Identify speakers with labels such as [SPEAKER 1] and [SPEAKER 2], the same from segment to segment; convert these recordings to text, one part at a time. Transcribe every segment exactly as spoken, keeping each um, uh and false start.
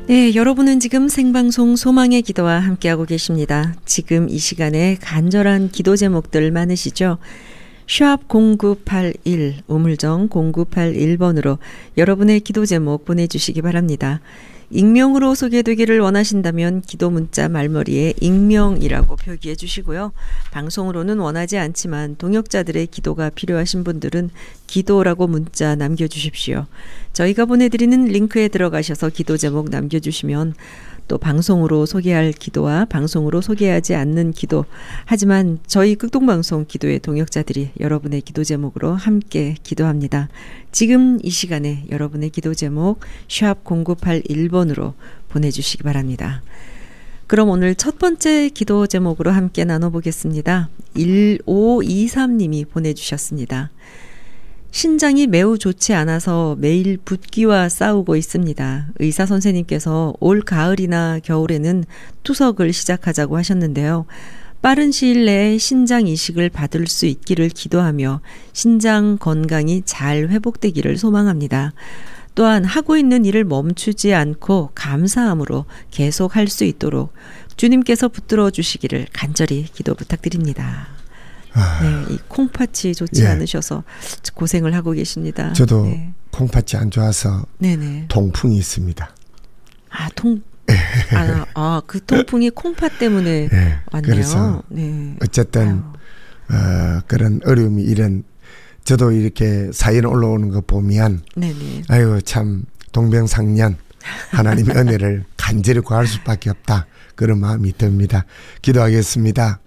[SPEAKER 1] 네, 여러분은 지금 생방송 소망의 기도와 함께하고 계십니다. 지금 이 시간에 간절한 기도 제목들 많으시죠? 샵 공구팔일, 우물정 공구팔일 번으로 여러분의 기도 제목 보내주시기 바랍니다. 익명으로 소개되기를 원하신다면 기도 문자 말머리에 익명이라고 표기해 주시고요. 방송으로는 원하지 않지만 동역자들의 기도가 필요하신 분들은 기도라고 문자 남겨주십시오. 저희가 보내드리는 링크에 들어가셔서 기도 제목 남겨주시면 또 방송으로 소개할 기도와 방송으로 소개하지 않는 기도, 하지만 저희 극동방송 기도의 동역자들이 여러분의 기도 제목으로 함께 기도합니다. 지금 이 시간에 여러분의 기도 제목 샵 공구팔일 번으로 보내주시기 바랍니다. 그럼 오늘 첫 번째 기도 제목으로 함께 나눠보겠습니다. 일오이삼 님이 보내주셨습니다. 신장이 매우 좋지 않아서 매일 붓기와 싸우고 있습니다. 의사 선생님께서 올 가을이나 겨울에는 투석을 시작하자고 하셨는데요. 빠른 시일 내에 신장 이식을 받을 수 있기를 기도하며 신장 건강이 잘 회복되기를 소망합니다. 또한 하고 있는 일을 멈추지 않고 감사함으로 계속 할 수 있도록 주님께서 붙들어 주시기를 간절히 기도 부탁드립니다.
[SPEAKER 2] 아,
[SPEAKER 1] 네, 이 콩팥이 좋지
[SPEAKER 2] 예.
[SPEAKER 1] 않으셔서 고생을 하고 계십니다.
[SPEAKER 2] 저도
[SPEAKER 1] 네.
[SPEAKER 2] 콩팥이 안 좋아서
[SPEAKER 1] 네네.
[SPEAKER 2] 통풍이 있습니다.
[SPEAKER 1] 아, 통, 아, 아, 그 통풍이 콩팥 때문에
[SPEAKER 2] 예,
[SPEAKER 1] 왔네요.
[SPEAKER 2] 그래서
[SPEAKER 1] 네.
[SPEAKER 2] 어쨌든 어, 그런 어려움이 이런 저도 이렇게 사연 올라오는 거 보면
[SPEAKER 1] 네네.
[SPEAKER 2] 아유 참 동병상련 하나님의 은혜를 간절히 구할 수밖에 없다, 그런 마음이 듭니다. 기도하겠습니다.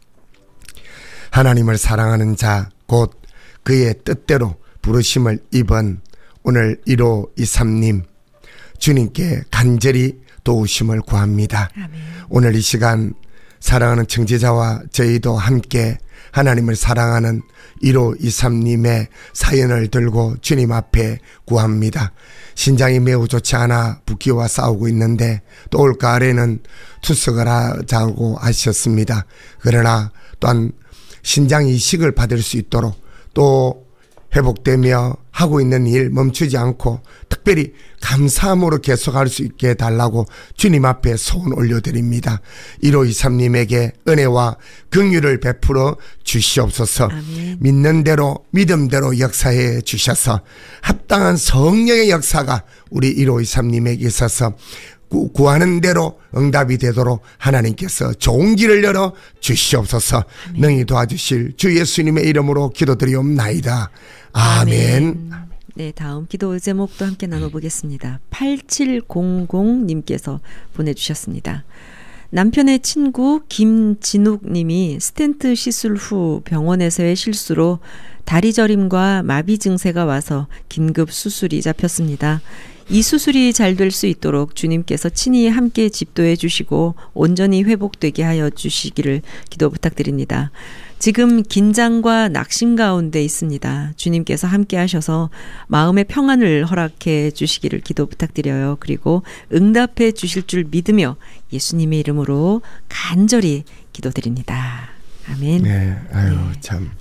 [SPEAKER 2] 하나님을 사랑하는 자, 곧 그의 뜻대로 부르심을 입은 오늘 일오이삼 님, 주님께 간절히 도우심을 구합니다.
[SPEAKER 1] 아멘.
[SPEAKER 2] 오늘 이 시간 사랑하는 청취자와 저희도 함께 하나님을 사랑하는 일오이삼 님의 사연을 들고 주님 앞에 구합니다. 신장이 매우 좋지 않아 붓기와 싸우고 있는데 또 올가을에는 투석을 하자고 하셨습니다. 그러나 또한 신장 이식을 받을 수 있도록 또 회복되며 하고 있는 일 멈추지 않고 특별히 감사함으로 계속할 수 있게 해달라고 주님 앞에 소원 올려드립니다. 일오이삼 님에게 은혜와 긍휼을 베풀어 주시옵소서.
[SPEAKER 1] 아멘.
[SPEAKER 2] 믿는 대로 믿음대로 역사해 주셔서 합당한 성령의 역사가 우리 일오이삼 님에게 있어서 구하는 대로 응답이 되도록 하나님께서 좋은 길을 열어 주시옵소서. 아멘. 능히 도와주실 주 예수님의 이름으로 기도드리옵나이다. 아멘.
[SPEAKER 1] 아멘. 네, 다음 기도 제목도 함께 나눠보겠습니다. 팔칠공공 님께서 보내주셨습니다. 남편의 친구 김진욱 님이 스텐트 시술 후 병원에서의 실수로 다리 저림과 마비 증세가 와서 긴급 수술이 잡혔습니다. 이 수술이 잘 될 수 있도록 주님께서 친히 함께 집도해 주시고 온전히 회복되게 하여 주시기를 기도 부탁드립니다. 지금 긴장과 낙심 가운데 있습니다. 주님께서 함께 하셔서 마음의 평안을 허락해 주시기를 기도 부탁드려요. 그리고 응답해 주실 줄 믿으며 예수님의 이름으로 간절히 기도드립니다. 아멘.
[SPEAKER 2] 네, 아유
[SPEAKER 1] 네.
[SPEAKER 2] 참.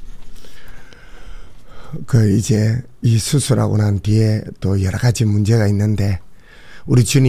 [SPEAKER 2] 그 이제 이 수술하고 난 뒤에 또 여러 가지 문제가 있는데 우리 주님